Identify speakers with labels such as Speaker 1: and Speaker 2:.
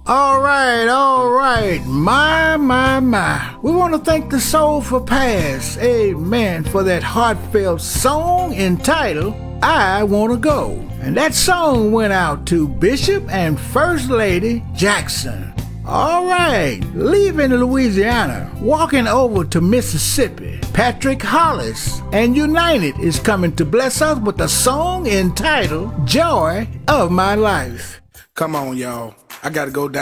Speaker 1: All right. My. We want to thank the Soulful Past, amen, for that heartfelt song entitled I Wanna Go. And that song went out to Bishop and First Lady Jackson. All right, leaving Louisiana, walking over to Mississippi, Patrick Hollis and United is coming to bless us with a song entitled Joy of My Life.
Speaker 2: Come on, y'all. I gotta go down